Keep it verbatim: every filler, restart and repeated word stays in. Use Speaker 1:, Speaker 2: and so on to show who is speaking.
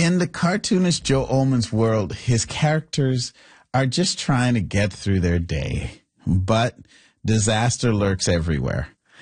Speaker 1: in the cartoonist Joe Ullman's world, his characters are just trying to get through their day, but disaster lurks everywhere.